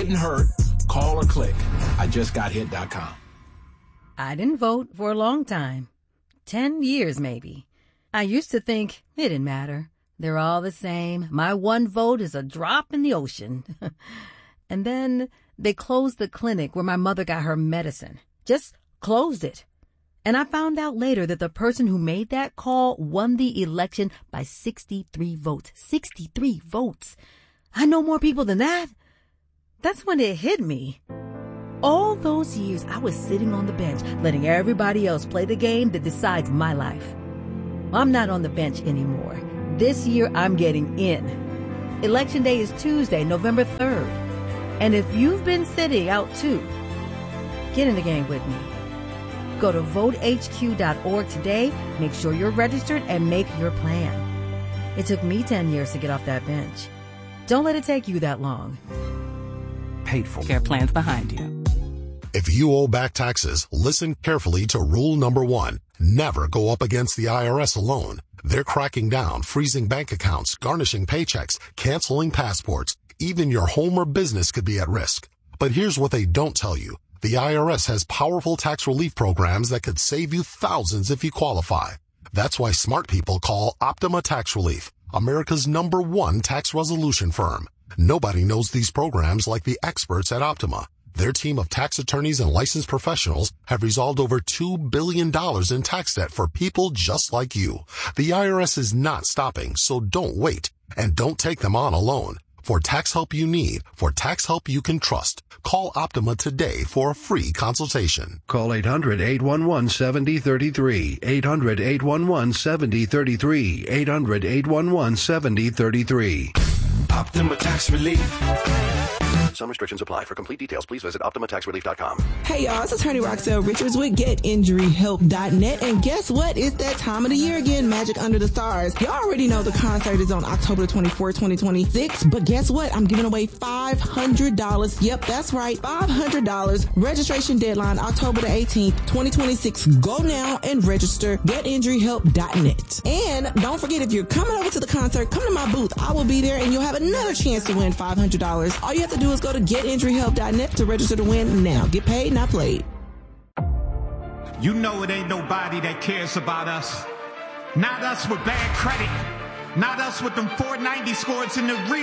Getting hurt? Call or click IJustGotHit.com. I didn't vote for a long time. 10 years, maybe. I used to think it didn't matter. They're all the same. My one vote is a drop in the ocean. And then they closed the clinic where my mother got her medicine. Just closed it. And I found out later that the person who made that call won the election by 63 votes. 63 votes. I know more people than that. That's when it hit me. All those years, I was sitting on the bench, letting everybody else play the game that decides my life. I'm not on the bench anymore. This year, I'm getting in. Election day is Tuesday, November 3rd. And if you've been sitting out too, get in the game with me. Go to votehq.org today, make sure you're registered, and make your plan. It took me 10 years to get off that bench. Don't let it take you that long. Paid for. Care plans behind you. If you owe back taxes, listen carefully to rule number 1. Never go up against the IRS alone. They're cracking down, freezing bank accounts, garnishing paychecks, canceling passports. Even your home or business could be at risk. But here's what they don't tell you. The IRS has powerful tax relief programs that could save you thousands if you qualify. That's why smart people call Optima Tax Relief, America's #1 tax resolution firm. Nobody knows these programs like the experts at Optima. Their team of tax attorneys and licensed professionals have resolved over $2 billion in tax debt for people just like you. The IRS is not stopping, so don't wait. And don't take them on alone. For tax help you need, for tax help you can trust, call Optima today for a free consultation. Call 800-811-7033. 800-811-7033. 800-811-7033. Optima Tax Relief. Some restrictions apply. For complete details, please visit OptimaTaxRelief.com. Hey, y'all, it's Attorney Roxelle Richards with GetInjuryHelp.net. And guess what? It's that time of the year again, Magic Under the Stars. You already know the concert is on October 24th, 2026. But guess what? I'm giving away $500. Yep, that's right, $500. Registration deadline, October the 18th, 2026. Go now and register. GetInjuryHelp.net. And don't forget, if you're coming over to the concert, come to my booth. I will be there, and you'll have another chance to win $500. All you have to do is go to GetInjuryHelp.net to register to win now. Get paid, not played. You know it ain't nobody that cares about us. Not us with bad credit. Not us with them 490 scores in the